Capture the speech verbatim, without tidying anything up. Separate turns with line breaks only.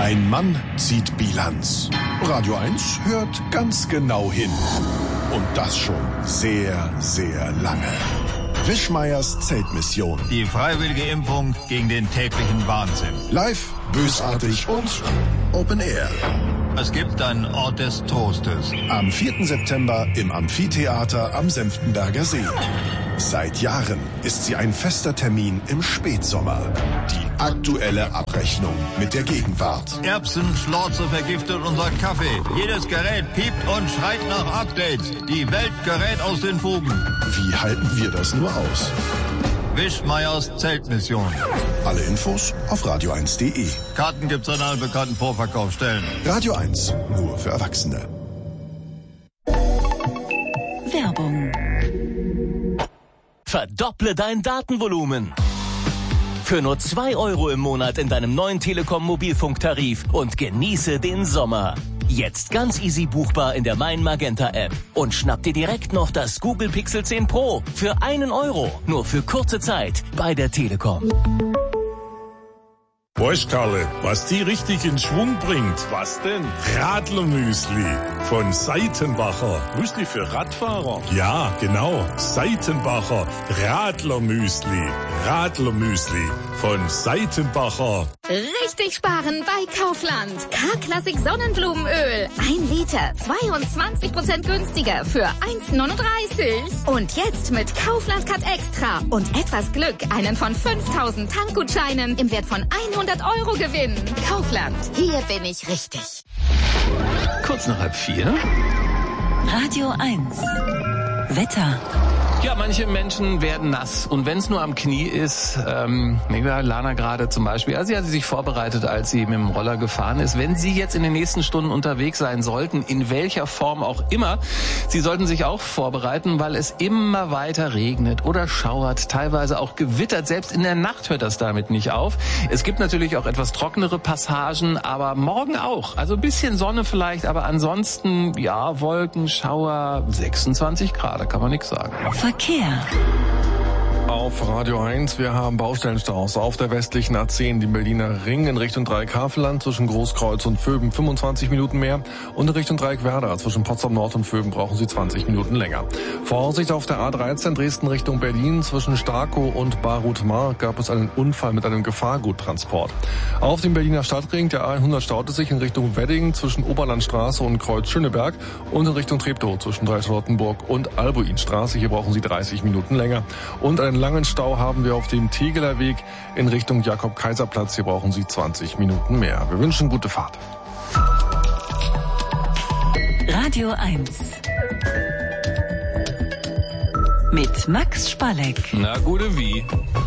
Ein Mann zieht Bilanz. Radio eins hört ganz genau hin. Und das schon sehr, sehr lange. Wischmeiers Zeltmission.
Die freiwillige Impfung gegen den täglichen Wahnsinn.
Live, bösartig und Open Air.
Es gibt einen Ort des Trostes.
Am vierten September im Amphitheater am Senftenberger See. Seit Jahren ist sie ein fester Termin im Spätsommer. Die aktuelle Abrechnung mit der Gegenwart.
Erbsen, Schlorze vergiftet unser Kaffee. Jedes Gerät piept und schreit nach Updates. Die Welt gerät aus den Fugen.
Wie halten wir das nur aus?
Wischmeiers Zeltmission.
Alle Infos auf radio eins punkt de.
Karten gibt's an allen bekannten Vorverkaufsstellen.
Radio eins, nur für Erwachsene.
Werbung. Verdopple dein Datenvolumen. Für nur zwei Euro im Monat in deinem neuen Telekom-Mobilfunktarif und genieße den Sommer. Jetzt ganz easy buchbar in der Mein Magenta App. Und schnapp dir direkt noch das Google Pixel zehn Pro für einen Euro. Nur für kurze Zeit bei der Telekom.
Weißt, Karle, was die richtig in Schwung bringt? Was denn? Radlermüsli von Seitenbacher. Müsli für Radfahrer? Ja, genau. Seitenbacher Radlermüsli. Radlermüsli von Seitenbacher.
Richtig sparen bei Kaufland. K-Klassik Sonnenblumenöl. Ein Liter, zweiundzwanzig Prozent günstiger für eins neununddreißig. Und jetzt mit Kaufland Cut Extra und etwas Glück einen von fünftausend Tankgutscheinen im Wert von hundert Euro gewinnen. Kaufland, hier bin ich richtig.
Kurz nach halb vier.
Radio eins. Wetter.
Ja, manche Menschen werden nass. Und wenn es nur am Knie ist, ähm, Lana gerade zum Beispiel, also sie hat sich vorbereitet, als sie mit dem Roller gefahren ist. Wenn Sie jetzt in den nächsten Stunden unterwegs sein sollten, in welcher Form auch immer, Sie sollten sich auch vorbereiten, weil es immer weiter regnet oder schauert, teilweise auch gewittert. Selbst in der Nacht hört das damit nicht auf. Es gibt natürlich auch etwas trockenere Passagen, aber morgen auch. Also ein bisschen Sonne vielleicht, aber ansonsten, ja, Wolken, Schauer, sechsundzwanzig Grad, da kann man nichts sagen.
Verkehr.
Auf Radio eins, wir haben Baustellenstaus auf der westlichen A zehn, den Berliner Ring in Richtung Dreieck Havelland zwischen Großkreuz und Vöben fünfundzwanzig Minuten mehr und in Richtung Dreieck Werder zwischen Potsdam Nord und Vöben brauchen Sie zwanzig Minuten länger. Vorsicht auf der A dreizehn Dresden Richtung Berlin zwischen Starkow und Barut-Mark gab es einen Unfall mit einem Gefahrguttransport. Auf dem Berliner Stadtring, der A hundert staute sich in Richtung Wedding zwischen Oberlandstraße und Kreuz Schöneberg und in Richtung Treptow zwischen Dreischottenburg und Albuinstraße. Hier brauchen Sie dreißig Minuten länger. Und einen langen Stau haben wir auf dem Tegeler Weg in Richtung Jakob-Kaiser-Platz. Hier brauchen Sie zwanzig Minuten mehr. Wir wünschen gute Fahrt.
Radio eins. Mit Max Spalleck.
Na, gute wie?